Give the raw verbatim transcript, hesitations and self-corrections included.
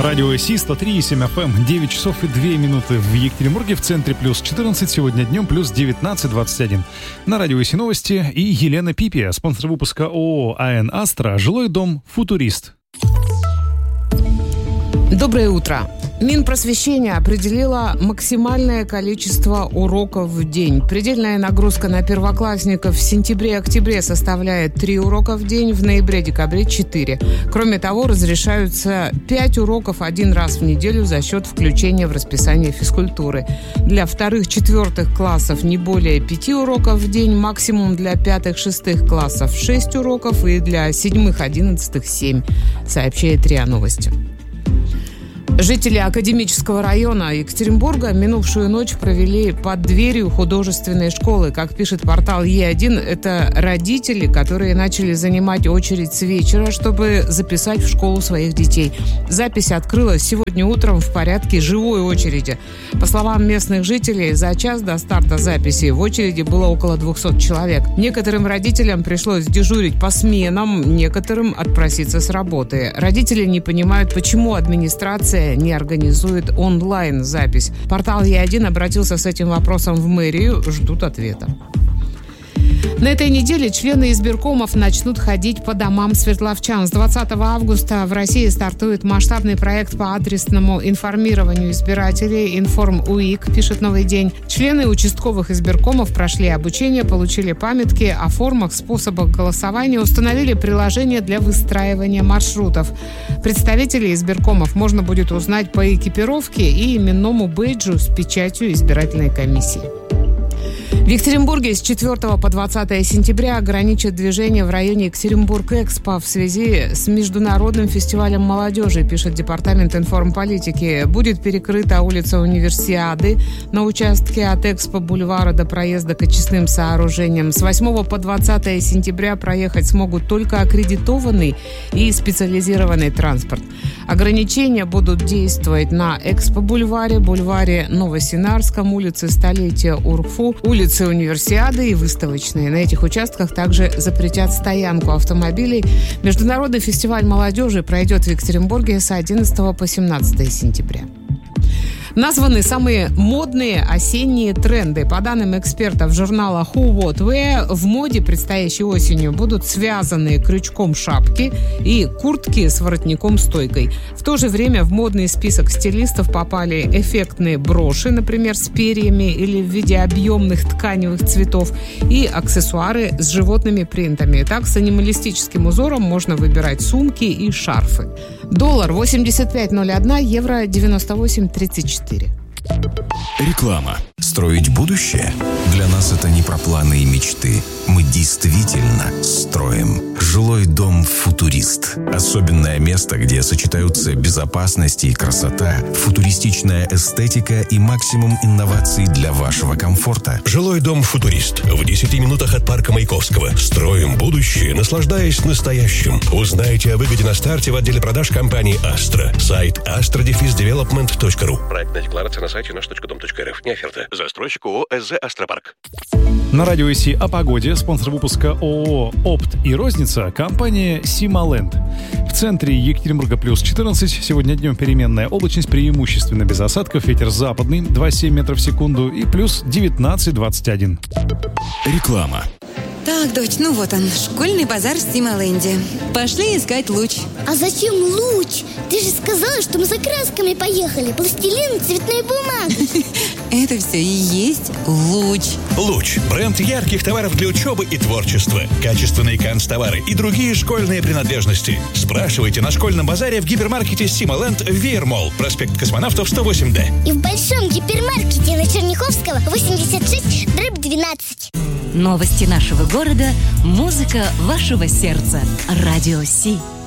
Радио Си, сто три и семь эф эм, девять часов и две минуты в Екатеринбурге, в центре плюс четырнадцать, сегодня днем плюс девятнадцать двадцать один. На Радио Си новости и Елена Пипия, спонсор выпуска ООО АН «Астра», жилой дом «Футурист». Доброе утро. Минпросвещение определило максимальное количество уроков в день. Предельная нагрузка на первоклассников в сентябре-октябре составляет три урока в день, в ноябре-декабре четыре. Кроме того, разрешаются пять уроков один раз в неделю за счет включения в расписание физкультуры. Для вторых-четвертых классов не более пяти уроков в день, максимум для пятых-шестых классов шесть уроков и для седьмых-одиннадцатых семь, сообщает РИА Новости. Жители Академического района Екатеринбурга минувшую ночь провели под дверью художественной школы. Как пишет портал Е один, это родители, которые начали занимать очередь с вечера, чтобы записать в школу своих детей. Запись открылась сегодня утром в порядке живой очереди. По словам местных жителей, за час до старта записи в очереди было около двухсот человек. Некоторым родителям пришлось дежурить по сменам, некоторым отпроситься с работы. Родители не понимают, почему администрация не организует онлайн-запись. Портал Е один обратился с этим вопросом в мэрию, ждут ответа. На этой неделе члены избиркомов начнут ходить по домам свердловчан. С двадцатого августа в России стартует масштабный проект по адресному информированию избирателей «Информ-УИК», пишет «Новый день». Члены участковых избиркомов прошли обучение, получили памятки о формах, способах голосования, установили приложение для выстраивания маршрутов. Представителей избиркомов можно будет узнать по экипировке и именному бейджу с печатью избирательной комиссии. В Екатеринбурге с четвёртого по двадцатое сентября ограничат движение в районе Екатеринбург-Экспо в связи с Международным фестивалем молодежи, пишет Департамент информполитики. Будет перекрыта улица Универсиады на участке от Экспо-бульвара до проезда к очистным сооружениям. С восьмого по двадцатое сентября проехать смогут только аккредитованный и специализированный транспорт. Ограничения будут действовать на Экспо-бульваре, бульваре Новосинарском, улице Столетия УРФУ, улице Универсиады и Выставочной. На этих участках также запретят стоянку автомобилей. Международный фестиваль молодежи пройдет в Екатеринбурге с одиннадцатого по семнадцатое сентября. Названы самые модные осенние тренды. По данным экспертов журнала Who What Wear, в моде предстоящей осенью будут связанные крючком шапки и куртки с воротником-стойкой. В то же время в модный список стилистов попали эффектные броши, например, с перьями или в виде объемных тканевых цветов, и аксессуары с животными принтами. Так, с анималистическим узором можно выбирать сумки и шарфы. Доллар восемьдесят пять ноль один, евро девяносто восемь тридцать четыре. Реклама. Строить будущее? Для нас это не про планы и мечты. Мы действительно строим. Жилой дом «Футурист». Особенное место, где сочетаются безопасность и красота, футуристичная эстетика и максимум инноваций для вашего комфорта. Жилой дом «Футурист» в десяти минутах от парка Маяковского. Строим будущее, наслаждаясь настоящим. Узнайте о выгоде на старте в отделе продаж компании «Астра». Сайт астра дефис девелопмент точка ру. Проектная декларация на сайте наш точка дом точка эр эф. Не оферта. Застройщик ООО «СЗ Астропарк». На Радио Си о погоде, спонсор выпуска ООО «Опт» и «Розница», компания «Сималенд». В центре Екатеринбурга плюс четырнадцать, сегодня днем переменная облачность, преимущественно без осадков, ветер западный два целых семь метров в секунду и плюс девятнадцать двадцать один. Реклама. Так, дочь, ну вот он, школьный базар в Сималенде. Пошли искать луч. А зачем луч? Ты же сказала, что мы за красками поехали. Пластилин, цветная бумага. Это все и есть луч. Луч. Бренд ярких товаров для учебы и творчества. Качественные канцтовары и другие школьные принадлежности. Спрашивайте на школьном базаре в гипермаркете Сималенд Веермолл. Проспект Космонавтов сто восемь дэ. И в большом гипермаркете на Черняховского восемьдесят шесть дробь двенадцать. Новости нашего города, музыка вашего сердца. Радио Си.